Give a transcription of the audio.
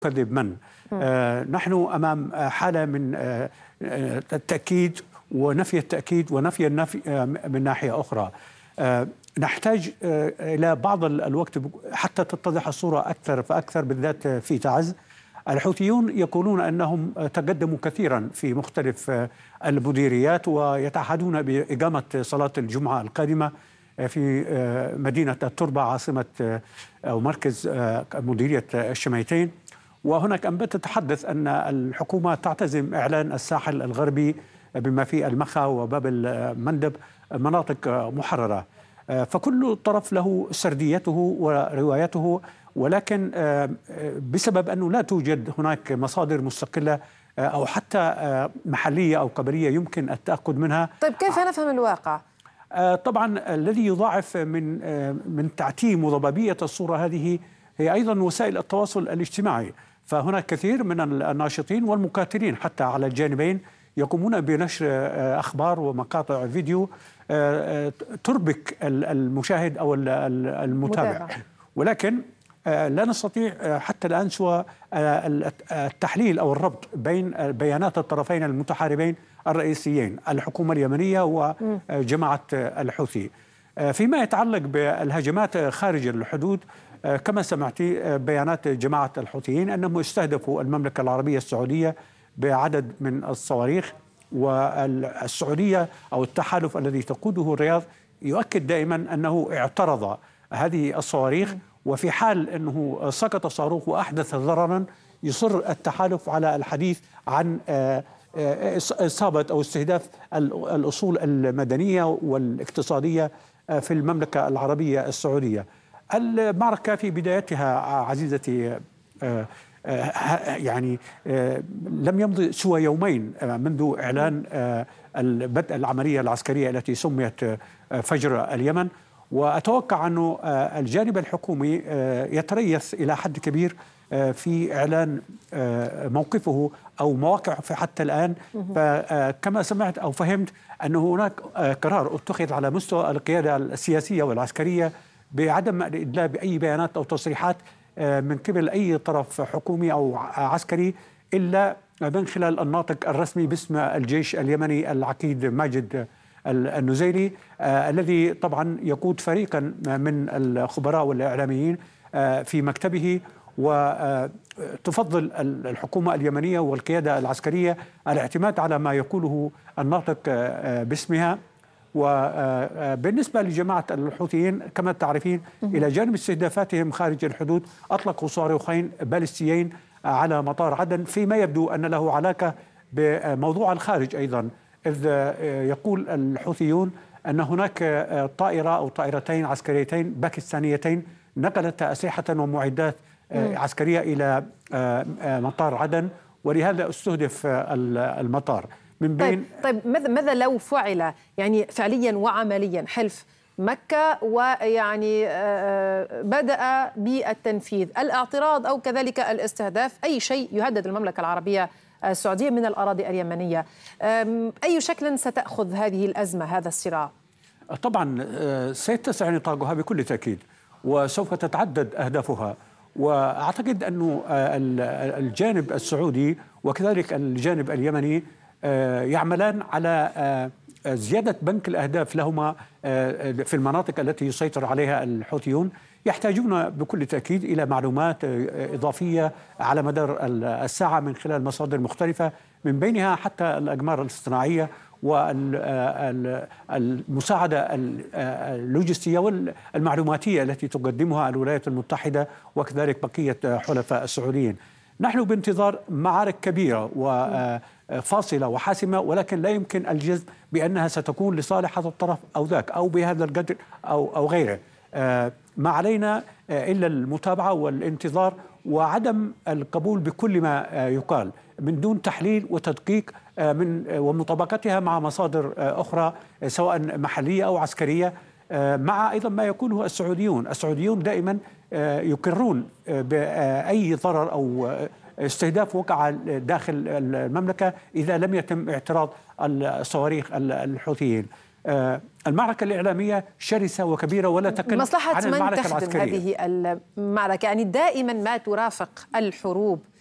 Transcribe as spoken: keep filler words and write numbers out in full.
يكذب من. آه نحن أمام حالة من آه التأكيد ونفي التأكيد ونفي النفي آه من ناحية أخرى. آه نحتاج آه إلى بعض الوقت حتى تتضح الصورة أكثر فأكثر، بالذات في تعز. الحوثيون يقولون أنهم تقدموا كثيرا في مختلف المديريات ويتعهدون بإقامة صلاة الجمعة القادمة في مدينة التربة عاصمة أو مركز مديرية الشميتين. وهناك أنباء تتحدث أن الحكومة تعتزم إعلان الساحل الغربي بما فيه المخا وباب المندب مناطق محررة. فكل طرف له سرديته وروايته، ولكن بسبب أنه لا توجد هناك مصادر مستقلة أو حتى محلية أو قبلية يمكن التأكد منها. طيب كيف نفهم الواقع؟ طبعا الذي يضاعف من من تعتيم وضبابية الصورة هذه هي أيضا وسائل التواصل الاجتماعي. فهناك كثير من الناشطين والمقاتلين حتى على الجانبين يقومون بنشر أخبار ومقاطع فيديو تربك المشاهد أو المتابع، ولكن لا نستطيع حتى الآن سوى التحليل أو الربط بين بيانات الطرفين المتحاربين الرئيسيين، الحكومة اليمنية وجماعة الحوثي. فيما يتعلق بالهجمات خارج الحدود، كما سمعت بيانات جماعة الحوثيين أنهم استهدفوا المملكة العربية السعودية بعدد من الصواريخ، والسعودية أو التحالف الذي تقوده الرياض يؤكد دائما أنه اعترض هذه الصواريخ، وفي حال أنه سقط صاروخ وأحدث ضررا يصر التحالف على الحديث عن إصابة أو استهداف الأصول المدنية والاقتصادية في المملكة العربية السعودية. المعركة في بدايتها عزيزتي يعني لم يمضي سوى يومين منذ إعلان بدء العملية العسكرية التي سميت فجر اليمن، وأتوقع أنه الجانب الحكومي يتريث إلى حد كبير في إعلان موقفه أو مواقعه حتى الآن. فكما سمعت أو فهمت أن هناك قرار اتخذ على مستوى القيادة السياسية والعسكرية بعدم الإدلاء بأي بيانات أو تصريحات من قبل أي طرف حكومي أو عسكري إلا من خلال الناطق الرسمي باسم الجيش اليمني العقيد ماجد النزيلي، آه الذي طبعا يقود فريقا من الخبراء والإعلاميين آه في مكتبه. وتفضل الحكومة اليمنية والقيادة العسكرية الاعتماد على ما يقوله الناطق آه باسمها. وبالنسبة لجماعة الحوثيين كما تعرفين، إلى جانب استهدافاتهم خارج الحدود أطلقوا صاروخين باليستيين على مطار عدن، فيما يبدو أن له علاقة بموضوع الخارج أيضا، إذ يقول الحوثيون أن هناك طائرة أو طائرتين عسكريتين باكستانيتين نقلت أسلحة ومعدات عسكرية إلى مطار عدن، ولهذا استهدف المطار. من بين طيب, طيب ماذا ماذا لو فعل يعني فعليا وعمليا حلف مكة ويعني بدأ بالتنفيذ، الاعتراض أو كذلك الاستهداف، أي شيء يهدد المملكة العربية السعودية من الأراضي اليمنية، أي شكل ستأخذ هذه الأزمة هذا الصراع؟ طبعا سيتسع نطاقها بكل تأكيد وسوف تتعدد أهدافها، وأعتقد أنه الجانب السعودي وكذلك الجانب اليمني يعملان على زيادة بنك الأهداف لهما في المناطق التي يسيطر عليها الحوثيون. يحتاجون بكل تأكيد إلى معلومات إضافية على مدار الساعة من خلال مصادر مختلفة، من بينها حتى الأقمار الاصطناعية والمساعدة اللوجستية والمعلوماتية التي تقدمها الولايات المتحدة وكذلك بقية حلفاء السعوديين. نحن بانتظار معارك كبيرة وفاصلة وحاسمة، ولكن لا يمكن الجزم بأنها ستكون لصالح هذا الطرف أو ذاك أو بهذا القدر أو أو غيره. ما علينا إلا المتابعة والانتظار وعدم القبول بكل ما يقال من دون تحليل وتدقيق من ومطابقتها مع مصادر أخرى سواء محلية أو عسكرية، مع أيضا ما يقوله السعوديون. السعوديون دائما يقرون بأي ضرر أو استهداف وقع داخل المملكة إذا لم يتم اعتراض الصواريخ الحوثيين. المعركة الإعلامية شرسة وكبيرة، ولا تقل مصلحة عن من المعركة تخدم العسكرية. هذه المعركة؟ يعني دائما ما ترافق الحروب